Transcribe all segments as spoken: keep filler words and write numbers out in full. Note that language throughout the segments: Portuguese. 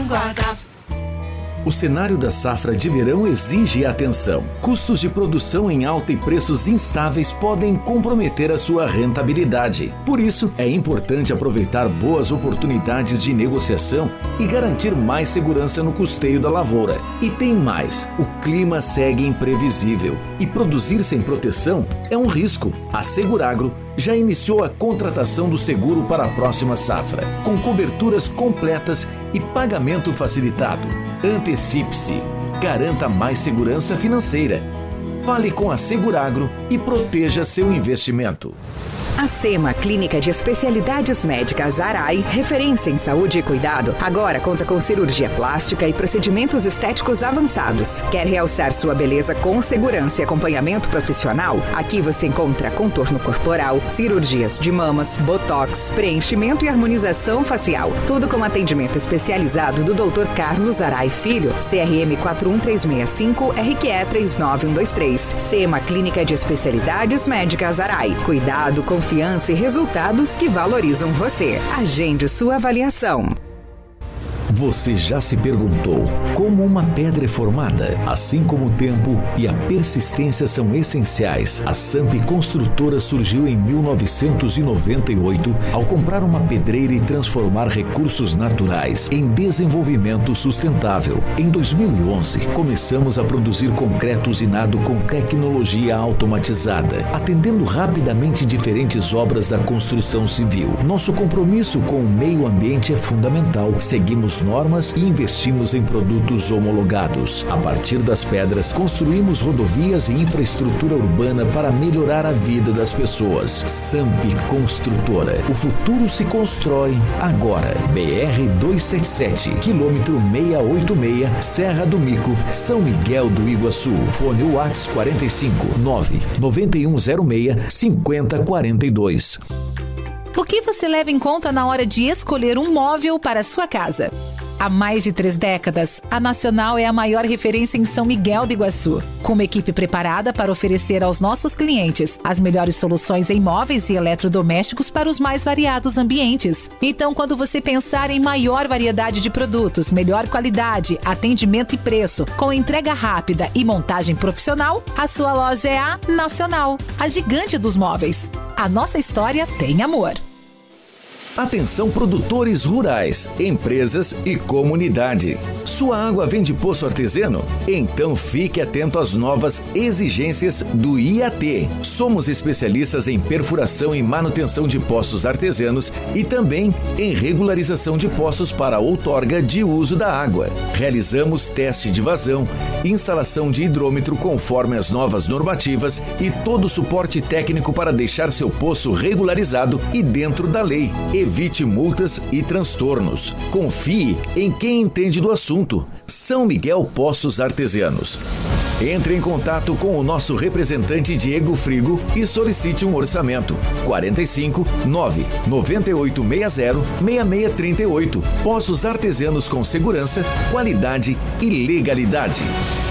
vanguarda. O cenário da safra de verão exige atenção. Custos de produção em alta e preços instáveis podem comprometer a sua rentabilidade. Por isso, é importante aproveitar boas oportunidades de negociação e garantir mais segurança no custeio da lavoura. E tem mais: o clima segue imprevisível e produzir sem proteção é um risco. A Seguragro já iniciou a contratação do seguro para a próxima safra, com coberturas completas e pagamento facilitado. Antecipe-se. Garanta mais segurança financeira. Fale com a Seguragro e proteja seu investimento. A SEMA, Clínica de Especialidades Médicas Arai, referência em saúde e cuidado, agora conta com cirurgia plástica e procedimentos estéticos avançados. Quer realçar sua beleza com segurança e acompanhamento profissional? Aqui você encontra contorno corporal, cirurgias de mamas, botox, preenchimento e harmonização facial. Tudo com atendimento especializado do doutor Carlos Arai Filho, C R M quatro um três seis cinco, R Q E três nove um dois três. SEMA, Clínica de Especialidades Médicas Arai. Cuidado, confiança Confiança e resultados que valorizam você. Agende sua avaliação. Você já se perguntou como uma pedra é formada? Assim como o tempo e a persistência são essenciais, a Samp Construtora surgiu em mil novecentos e noventa e oito ao comprar uma pedreira e transformar recursos naturais em desenvolvimento sustentável. Em dois mil e onze, começamos a produzir concreto usinado com tecnologia automatizada, atendendo rapidamente diferentes obras da construção civil. Nosso compromisso com o meio ambiente é fundamental. Seguimos normas e investimos em produtos homologados. A partir das pedras, construímos rodovias e infraestrutura urbana para melhorar a vida das pessoas. Samp Construtora. O futuro se constrói agora. B R duzentos e setenta e sete, quilômetro seiscentos e oitenta e seis, Serra do Mico, São Miguel do Iguaçu. Fone WhatsApp quarenta e cinco, nove nove um zero seis, cinco zero quatro dois. O que você leva em conta na hora de escolher um móvel para a sua casa? Há mais de três décadas, a Nacional é a maior referência em São Miguel do Iguaçu, com uma equipe preparada para oferecer aos nossos clientes as melhores soluções em móveis e eletrodomésticos para os mais variados ambientes. Então, quando você pensar em maior variedade de produtos, melhor qualidade, atendimento e preço, com entrega rápida e montagem profissional, a sua loja é a Nacional, a gigante dos móveis. A nossa história tem amor. Atenção, produtores rurais, empresas e comunidade. Sua água vem de poço artesiano? Então fique atento às novas exigências do I A T. Somos especialistas em perfuração e manutenção de poços artesianos e também em regularização de poços para outorga de uso da água. Realizamos teste de vazão, instalação de hidrômetro conforme as novas normativas e todo o suporte técnico para deixar seu poço regularizado e dentro da lei. Evite multas e transtornos. Confie em quem entende do assunto. São Miguel Poços Artesianos. Entre em contato com o nosso representante Diego Frigo e solicite um orçamento. quarenta e cinco, nove nove oito seis zero, seis seis três oito. Poços Artesianos com segurança, qualidade e legalidade.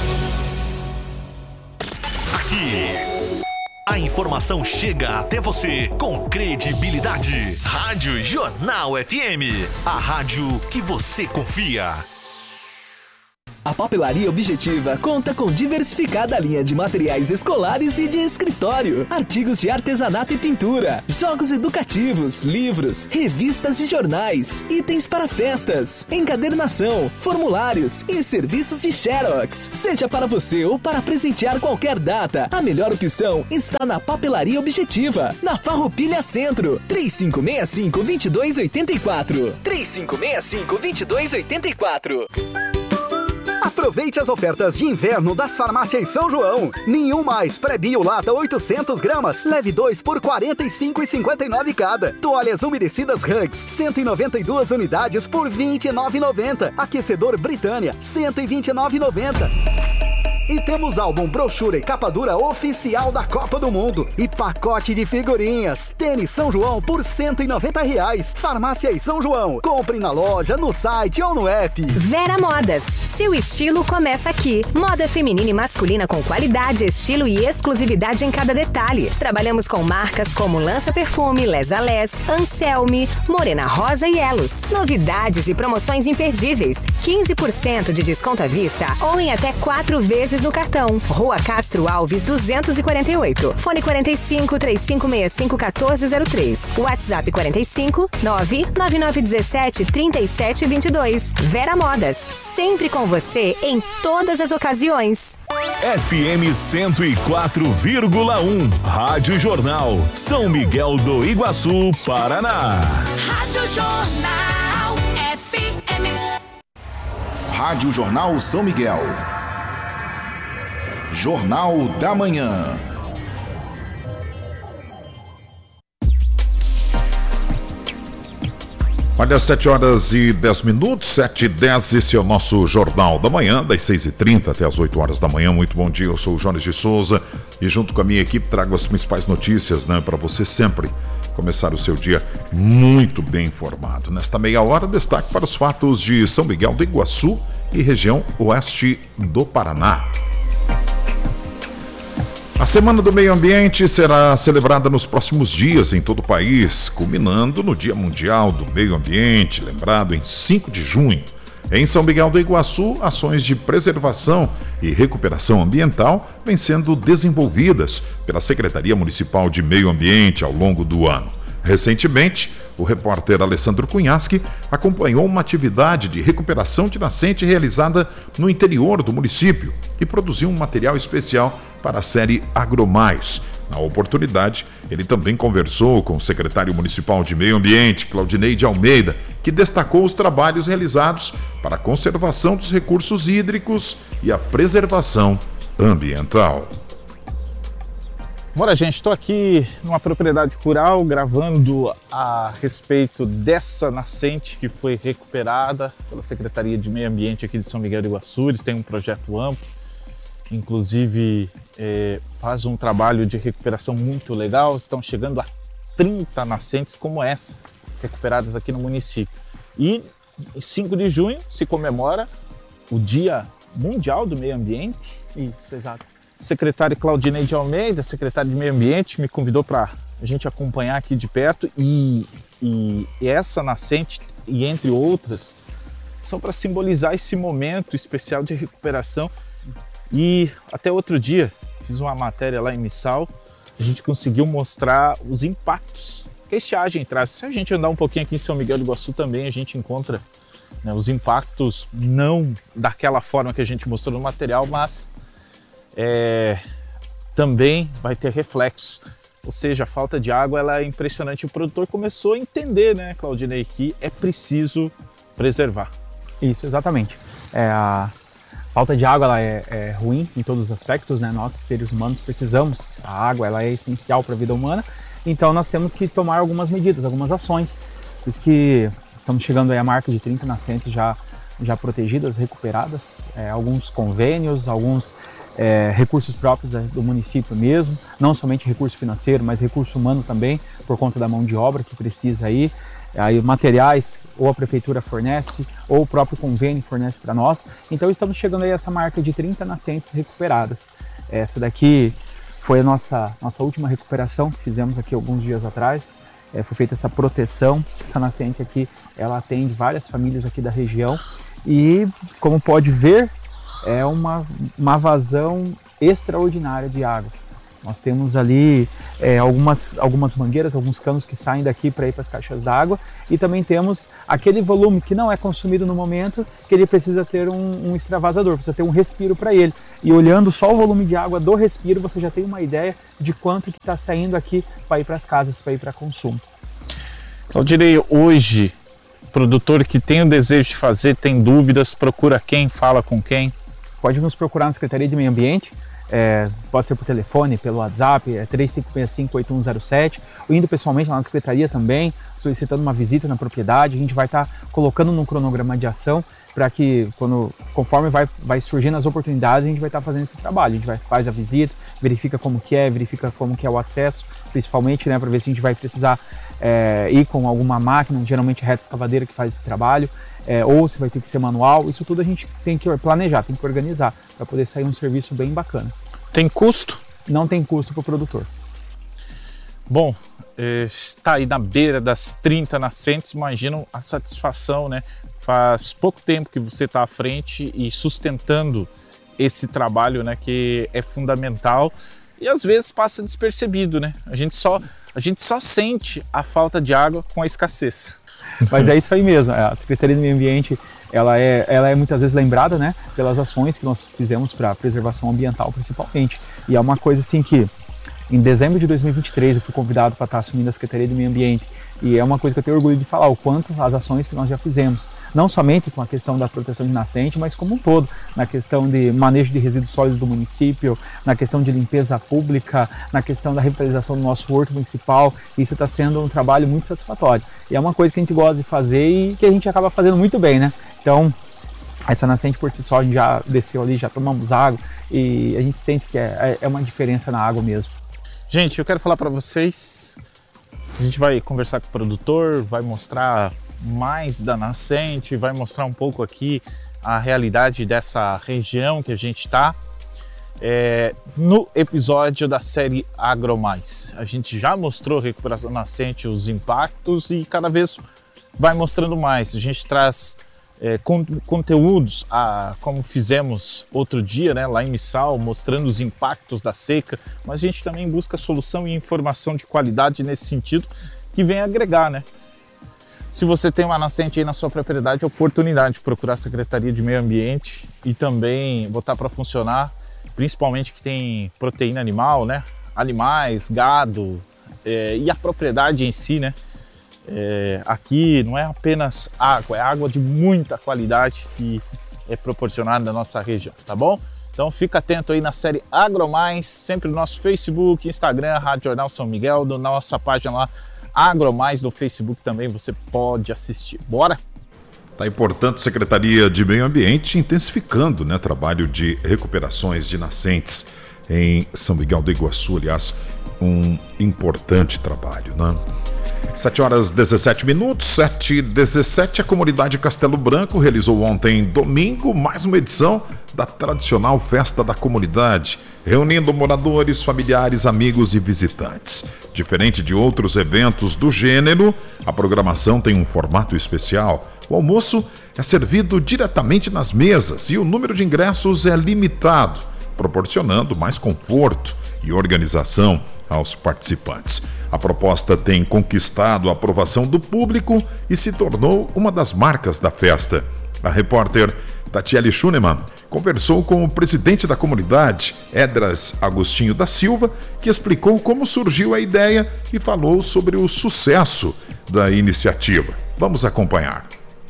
Aqui, a informação chega até você com credibilidade. Rádio Jornal F M, a rádio que você confia. A Papelaria Objetiva conta com diversificada linha de materiais escolares e de escritório, artigos de artesanato e pintura, jogos educativos, livros, revistas e jornais, itens para festas, encadernação, formulários e serviços de Xerox. Seja para você ou para presentear qualquer data, a melhor opção está na Papelaria Objetiva, na Farroupilha Centro, três cinco seis cinco, dois dois oito quatro, três cinco seis cinco, dois dois oito quatro. Aproveite as ofertas de inverno das farmácias São João. Nenhum mais pré-bio lata oitocentos gramas, leve dois por quarenta e cinco reais e cinquenta e nove centavos cada. Toalhas umedecidas Hugs, cento e noventa e duas unidades por vinte e nove reais e noventa centavos. Aquecedor Britânia, cento e vinte e nove reais e noventa centavos. E temos álbum, brochura e capa dura oficial da Copa do Mundo. E pacote de figurinhas. Tênis São João por cento e noventa reais. Farmácia e São João. Compre na loja, no site ou no app. Vera Modas. Seu estilo começa aqui. Moda feminina e masculina com qualidade, estilo e exclusividade em cada detalhe. Trabalhamos com marcas como Lança Perfume, Les a Les, Anselme, Morena Rosa e Elos. Novidades e promoções imperdíveis. quinze por cento de desconto à vista ou em até quatro vezes no cartão. Rua Castro Alves duzentos e quarenta e oito. Fone quarenta e cinco, trinta e cinco sessenta e cinco, quatorze zero três. WhatsApp quarenta e cinco, nove nove nove um sete, trinta e sete vinte e dois. Vera Modas, sempre com você em todas as ocasiões. F M cento e quatro vírgula um, Rádio Jornal, São Miguel do Iguaçu, Paraná. Rádio Jornal F M. Rádio Jornal São Miguel. Jornal da Manhã. Olha, sete horas e dez minutos, sete e dez, esse é o nosso Jornal da Manhã, das seis e trinta até as oito horas da manhã. Muito bom dia, eu sou o Jones de Souza e junto com a minha equipe trago as principais notícias, né, para você sempre começar o seu dia muito bem informado. Nesta meia hora, destaque para os fatos de São Miguel do Iguaçu e região oeste do Paraná. A Semana do Meio Ambiente será celebrada nos próximos dias em todo o país, culminando no Dia Mundial do Meio Ambiente, lembrado em cinco de junho. Em São Miguel do Iguaçu, ações de preservação e recuperação ambiental vêm sendo desenvolvidas pela Secretaria Municipal de Meio Ambiente ao longo do ano. Recentemente, o repórter Alessandro Cunhaschi acompanhou uma atividade de recuperação de nascente realizada no interior do município e produziu um material especial para a série AgroMais. Na oportunidade, ele também conversou com o secretário municipal de Meio Ambiente, Claudinei de Almeida, que destacou os trabalhos realizados para a conservação dos recursos hídricos e a preservação ambiental. Bora, gente, estou aqui numa propriedade rural gravando a respeito dessa nascente que foi recuperada pela Secretaria de Meio Ambiente aqui de São Miguel do Iguaçu. Eles têm um projeto amplo, inclusive é, faz um trabalho de recuperação muito legal. Estão chegando a trinta nascentes como essa, recuperadas aqui no município. E em cinco de junho se comemora o Dia Mundial do Meio Ambiente. Isso, exato. Secretário Claudinei de Almeida, secretário de Meio Ambiente, me convidou para a gente acompanhar aqui de perto e, e essa nascente, e entre outras, são para simbolizar esse momento especial de recuperação. E até outro dia, fiz uma matéria lá em Missal, a gente conseguiu mostrar os impactos que a estiagem traz. Se a gente andar um pouquinho aqui em São Miguel do Iguaçu também, a gente encontra, né, os impactos não daquela forma que a gente mostrou no material, mas É, também vai ter reflexo, ou seja, a falta de água ela é impressionante. O produtor começou a entender, né, Claudinei, que é preciso preservar. Isso, exatamente. É, a falta de água ela é, é ruim em todos os aspectos, né? Nós, seres humanos, precisamos. A água ela é essencial para a vida humana, então nós temos que tomar algumas medidas, algumas ações. Por isso que estamos chegando aí à marca de trinta nascentes já, já protegidas, recuperadas, é, alguns convênios, alguns É, recursos próprios do município mesmo, não somente recurso financeiro, mas recurso humano também, por conta da mão de obra que precisa aí, aí materiais ou a prefeitura fornece, ou o próprio convênio fornece para nós. Então estamos chegando aí a essa marca de trinta nascentes recuperadas. Essa daqui foi a nossa, nossa última recuperação que fizemos aqui alguns dias atrás. É, foi feita essa proteção. Essa nascente aqui, ela atende várias famílias aqui da região e, como pode ver, é uma, uma vazão extraordinária de água. Nós temos ali é, algumas, algumas mangueiras, alguns canos que saem daqui para ir para as caixas d'água, e também temos aquele volume que não é consumido no momento, que ele precisa ter um, um extravasador, precisa ter um respiro para ele. E olhando só o volume de água do respiro, você já tem uma ideia de quanto que está saindo aqui para ir para as casas, para ir para consumo. Claudinei, hoje, produtor que tem o desejo de fazer, tem dúvidas, procura quem, fala com quem? Pode nos procurar na Secretaria de Meio Ambiente. É, pode ser por telefone, pelo WhatsApp, é três cinco seis cinco, oito um zero sete, ou indo pessoalmente lá na secretaria também, solicitando uma visita na propriedade. A gente vai estar tá colocando num cronograma de ação para que, quando, conforme vai, vai surgindo as oportunidades, a gente vai estar tá fazendo esse trabalho. A gente vai, faz a visita, verifica como que é, verifica como que é o acesso, principalmente, né, para ver se a gente vai precisar é, ir com alguma máquina, geralmente reto escavadeira que faz esse trabalho, é, ou se vai ter que ser manual. Isso tudo a gente tem que planejar, tem que organizar, para poder sair um serviço bem bacana. Tem custo? Não tem custo para o produtor. Bom, está aí na beira das trinta nascentes, imaginam a satisfação, né? Faz pouco tempo que você está à frente e sustentando esse trabalho, né, que é fundamental e às vezes passa despercebido, né? A gente só, a gente só sente a falta de água com a escassez. Mas é isso aí mesmo, a Secretaria do Meio Ambiente, ela é, ela é muitas vezes lembrada, né, pelas ações que nós fizemos para a preservação ambiental principalmente. E é uma coisa assim que, em dezembro de dois mil e vinte e três, eu fui convidado para estar assumindo a Secretaria do Meio Ambiente. E é uma coisa que eu tenho orgulho de falar, o quanto as ações que nós já fizemos, não somente com a questão da proteção de nascente, mas como um todo, na questão de manejo de resíduos sólidos do município, na questão de limpeza pública, na questão da revitalização do nosso horto municipal. Isso está sendo um trabalho muito satisfatório. E é uma coisa que a gente gosta de fazer e que a gente acaba fazendo muito bem, né? Então, essa nascente por si só, a gente já desceu ali, já tomamos água e a gente sente que é, é uma diferença na água mesmo. Gente, eu quero falar para vocês, a gente vai conversar com o produtor, vai mostrar mais da nascente, vai mostrar um pouco aqui a realidade dessa região que a gente está. É, no episódio da série AgroMais, a gente já mostrou a recuperação nascente, os impactos, e cada vez vai mostrando mais. A gente traz é, con conteúdos, a, como fizemos outro dia, né, lá em Missal, mostrando os impactos da seca, mas a gente também busca solução e informação de qualidade nesse sentido, que vem agregar, né? Se você tem uma nascente aí na sua propriedade, é oportunidade de procurar a Secretaria de Meio Ambiente e também botar para funcionar, principalmente que tem proteína animal, né? Animais, gado, é, e a propriedade em si, né? É, aqui não é apenas água, é água de muita qualidade que é proporcionada na nossa região, tá bom? Então fica atento aí na série AgroMais, sempre no nosso Facebook, Instagram, Rádio Jornal São Miguel, na nossa página lá, AgroMais, no Facebook também você pode assistir. Bora? Tá aí, portanto, Secretaria de Meio Ambiente intensificando, né, trabalho de recuperações de nascentes em São Miguel do Iguaçu, aliás, um importante trabalho, né? sete horas e dezessete minutos, sete e dezessete, a comunidade Castelo Branco realizou ontem, domingo, mais uma edição da tradicional Festa da Comunidade, reunindo moradores, familiares, amigos e visitantes. Diferente de outros eventos do gênero, a programação tem um formato especial. O almoço é servido diretamente nas mesas e o número de ingressos é limitado, proporcionando mais conforto e organização aos participantes. A proposta tem conquistado a aprovação do público e se tornou uma das marcas da festa. A repórter Tatiele Schunemann conversou com o presidente da comunidade, Edras Agostinho da Silva, que explicou como surgiu a ideia e falou sobre o sucesso da iniciativa. Vamos acompanhar.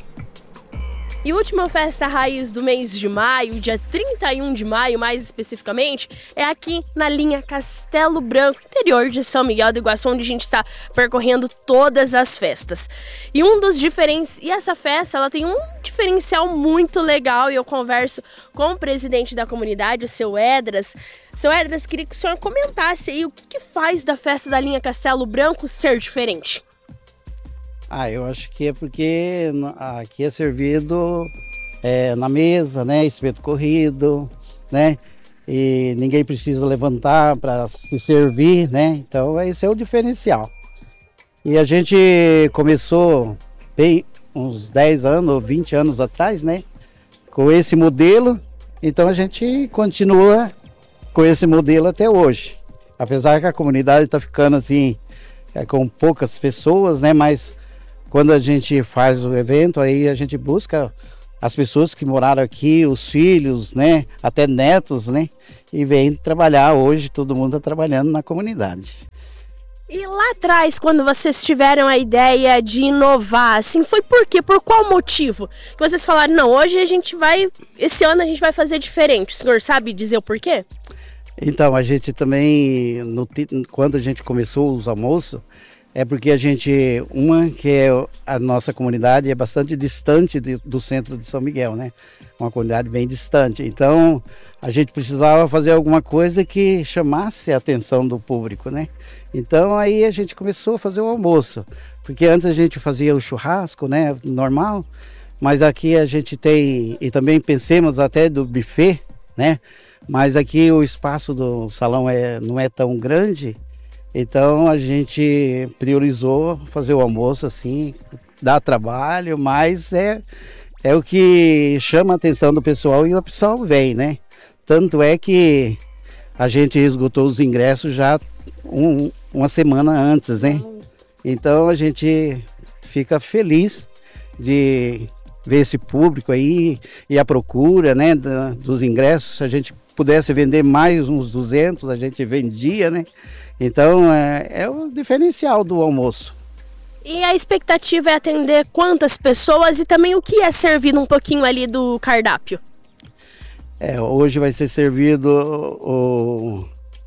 E a última festa raiz do mês de maio, dia trinta e um de maio mais especificamente, é aqui na linha Castelo Branco, interior de São Miguel do Iguaçu, onde a gente está percorrendo todas as festas. E um dos diferentes, e essa festa ela tem um diferencial muito legal, e eu converso com o presidente da comunidade, o seu Edras. Seu Edras, queria que o senhor comentasse aí o que, que faz da festa da linha Castelo Branco ser diferente. Ah, eu acho que é porque aqui é servido é, na mesa, né, espeto corrido, né, e ninguém precisa levantar para se servir, né, então esse é o diferencial. E a gente começou bem uns dez anos ou vinte anos atrás, né, com esse modelo, então a gente continua com esse modelo até hoje. Apesar que a comunidade está ficando assim, é, com poucas pessoas, né, mas quando a gente faz o evento, aí a gente busca as pessoas que moraram aqui, os filhos, né, até netos, né, e vem trabalhar. Hoje todo mundo está trabalhando na comunidade. E lá atrás, quando vocês tiveram a ideia de inovar, assim, foi por quê? Por qual motivo? Que vocês falaram, não, hoje a gente vai, esse ano a gente vai fazer diferente. O senhor sabe dizer o porquê? Então, a gente também, no, quando a gente começou os almoços, é porque a gente, uma que é a nossa comunidade é bastante distante de, do centro de São Miguel, né? Uma comunidade bem distante. Então, a gente precisava fazer alguma coisa que chamasse a atenção do público, né? Então, aí a gente começou a fazer o almoço. Porque antes a gente fazia o churrasco, né? Normal. Mas aqui a gente tem, e também pensemos até do buffet, né? Mas aqui o espaço do salão é, não é tão grande. Então a gente priorizou fazer o almoço assim, dá trabalho, mas é, é o que chama a atenção do pessoal e o pessoal vem, né? Tanto é que a gente esgotou os ingressos já um, uma semana antes, né? Então a gente fica feliz de ver esse público aí e a procura, né, da, dos ingressos. Se a gente pudesse vender mais uns duzentos, a gente vendia, né? Então, é, é o diferencial do almoço. E a expectativa é atender quantas pessoas e também o que é servido um pouquinho ali do cardápio? É, hoje vai ser servido o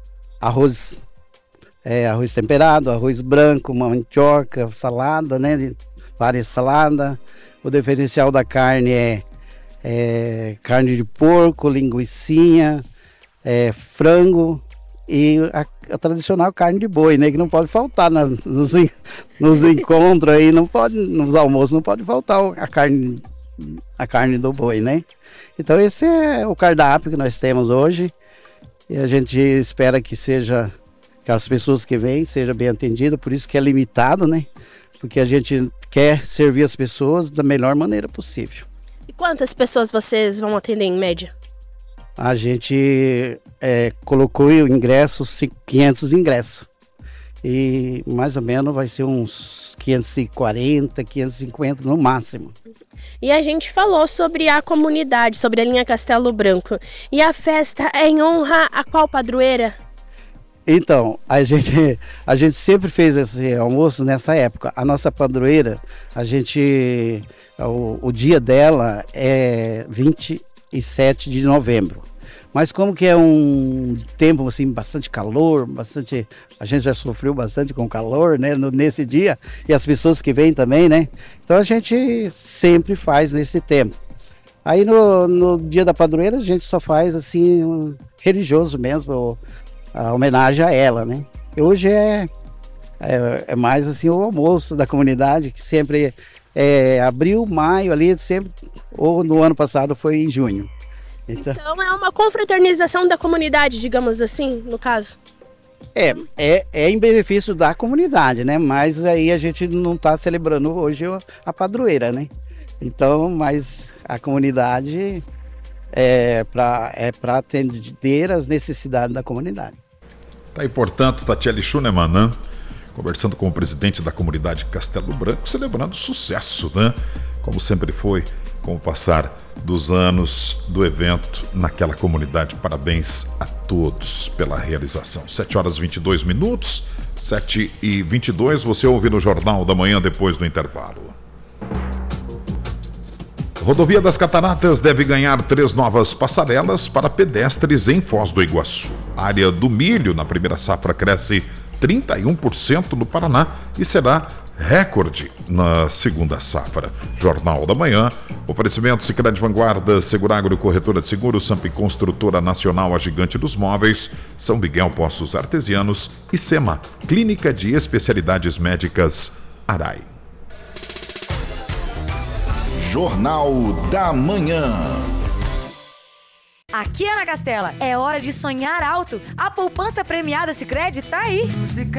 arroz, é, arroz temperado, arroz branco, mandioca, salada, né? Várias saladas. O diferencial da carne é, é carne de porco, linguicinha, é, frango, e a, a tradicional carne de boi, né? Que não pode faltar na, nos, nos encontros aí, não pode, nos almoços não pode faltar a carne, a carne do boi, né? Então esse é o cardápio que nós temos hoje e a gente espera que seja, que as pessoas que vêm sejam bem atendidas, por isso que é limitado, né? Porque a gente quer servir as pessoas da melhor maneira possível. E quantas pessoas vocês vão atender em média? A gente é, colocou ingressos, quinhentos ingressos. E mais ou menos vai ser uns quinhentos e quarenta, quinhentos e cinquenta no máximo. E a gente falou sobre a comunidade, sobre a linha Castelo Branco. E a festa é em honra a qual padroeira? Então, a gente, a gente sempre fez esse almoço nessa época. A nossa padroeira, a gente, o, o dia dela é vinte e sete de novembro. Mas como que é um tempo assim, bastante calor, bastante, a gente já sofreu bastante com calor, né, no, nesse dia, e as pessoas que vêm também, né? Então a gente sempre faz nesse tempo. Aí no, no dia da padroeira a gente só faz assim, um religioso mesmo, a homenagem a ela, né? E hoje é, é, é mais assim o almoço da comunidade, que sempre é abril, maio ali, sempre, ou no ano passado foi em junho. Então, então é uma confraternização da comunidade, digamos assim, no caso? É, é, é em benefício da comunidade, né? Mas aí a gente não está celebrando hoje a padroeira, né? Então, mas a comunidade é para é para atender as necessidades da comunidade. Tá aí, portanto, Tatiele Schunemann, né? Conversando com o presidente da comunidade Castelo Branco, celebrando sucesso, né? Como sempre foi, com o passar dos anos do evento naquela comunidade. Parabéns a todos pela realização. sete horas e vinte e dois minutos, sete e vinte e dois, você ouve no Jornal da Manhã depois do intervalo. Rodovia das Cataratas deve ganhar três novas passarelas para pedestres em Foz do Iguaçu. A área do milho na primeira safra cresce trinta e um por cento no Paraná e será recorde na segunda safra. Jornal da Manhã, oferecimento Sicredi Vanguarda, Seguragro, Corretora de Seguros, Samp Construtora Nacional, a Gigante dos Móveis, São Miguel Poços Artesianos e SEMA, Clínica de Especialidades Médicas Arai. Jornal da Manhã. Aqui, Ana Castela, é hora de sonhar alto. A poupança premiada Sicredi tá aí.